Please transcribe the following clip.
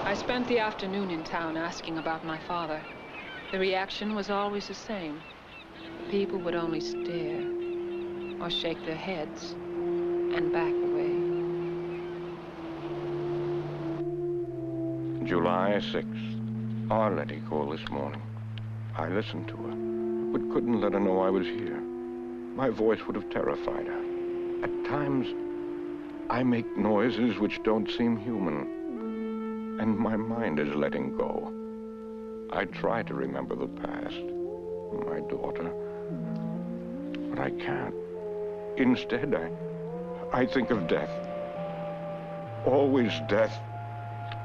I spent the afternoon in town asking about my father. The reaction was always the same. People would only stare or shake their heads and back away. July 6th. Arletty called this morning. I listened to her, but couldn't let her know I was here. My voice would have terrified her. At times, I make noises which don't seem human, and my mind is letting go. I try to remember the past, my daughter, but I can't. Instead, I think of death. Always death.